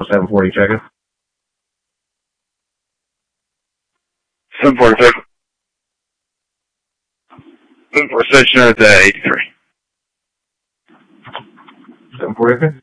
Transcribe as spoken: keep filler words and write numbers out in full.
seven forty, check it. seven forty, check it. seven forty, station at eighty-three. seven forty, okay.